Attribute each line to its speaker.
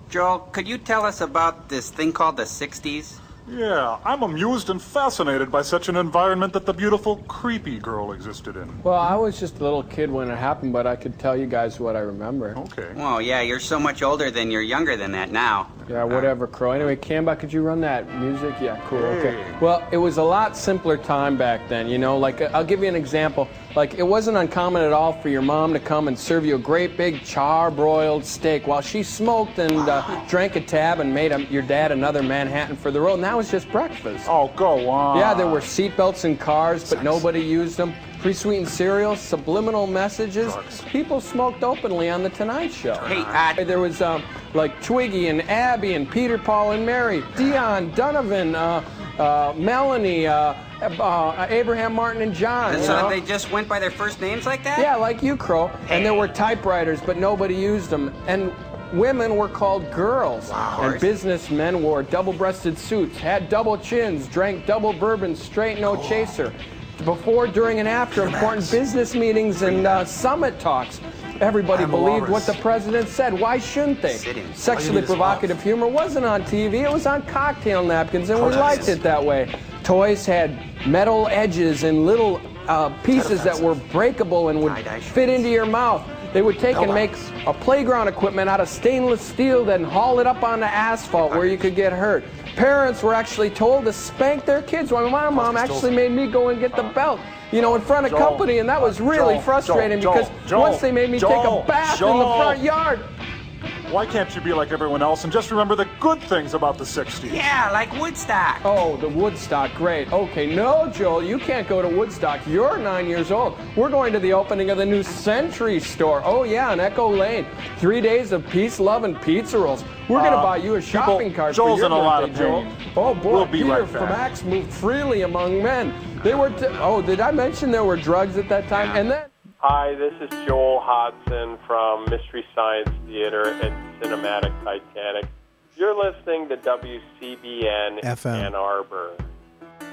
Speaker 1: Joel, could you tell us about this thing called the 60s?
Speaker 2: Yeah, I'm amused and fascinated by such an environment that the beautiful, creepy girl existed in.
Speaker 3: Well, I was just a little kid when it happened, but I could tell you guys what I remember.
Speaker 2: Okay.
Speaker 1: Well, yeah, you're so much older than you're younger than that now.
Speaker 3: Yeah, whatever, Crow. Anyway, Camba, could you run that music? Yeah, cool, okay.
Speaker 2: Hey.
Speaker 3: Well, it was a lot simpler time back then, you know? Like, I'll give you an example. Like, it wasn't uncommon at all for your mom to come and serve you a great big char-broiled steak while she smoked and drank a tab and made your dad another Manhattan for the road, and that was just breakfast.
Speaker 2: Oh, go on.
Speaker 3: Yeah, there were seatbelts in cars, but nobody used them. Pre-sweetened cereals, subliminal messages.
Speaker 2: Drugs.
Speaker 3: People smoked openly on The Tonight Show.
Speaker 1: Hey,
Speaker 3: There was like Twiggy and Abby and Peter, Paul and Mary, Dion, Donovan, Melanie, Abraham, Martin, and John. You
Speaker 1: so
Speaker 3: know?
Speaker 1: they just went by their first names like that?
Speaker 3: Yeah, like you, Crow. And there were typewriters, but nobody used them. And women were called girls.
Speaker 1: Wow.
Speaker 3: And businessmen wore double-breasted suits, had double chins, drank double bourbon, straight no chaser. Before, during, and after important business meetings and summit talks, everybody believed what the president said. Why shouldn't they? Sexually provocative humor wasn't on TV. It was on cocktail napkins, and we liked it that way. Toys had metal edges and little pieces that were breakable and would fit into your mouth. They would take and make a playground equipment out of stainless steel, then haul it up on the asphalt where you could get hurt. Parents were actually told to spank their kids. Well, my mom actually made me go and get the belt, you know, in front of company, and that was really frustrating because once they made me take a bath in the front yard.
Speaker 2: Why can't you be like everyone else and just remember the good things about the 60s?
Speaker 1: Yeah, like Woodstock.
Speaker 3: Oh, the Woodstock, great. Okay, no, Joel, you can't go to Woodstock. You're 9 years old. We're going to the opening of the new Century store. Oh, yeah, on Echo Lane. 3 days of peace, love, and pizza rolls. We're going to buy you a shopping cart
Speaker 2: Joel's
Speaker 3: for your
Speaker 2: in a lot
Speaker 3: birthday,
Speaker 2: of
Speaker 3: Joel.
Speaker 2: pain.
Speaker 3: Oh, boy,
Speaker 2: We'll be
Speaker 3: Peter
Speaker 2: right
Speaker 3: from
Speaker 2: back.
Speaker 3: Axe moved freely among men. They were, did I mention there were drugs at that time? And then...
Speaker 4: Hi, this is Joel Hodson from Mystery Science Theater and Cinematic Titanic. You're listening to WCBN
Speaker 5: FM.
Speaker 4: Ann Arbor.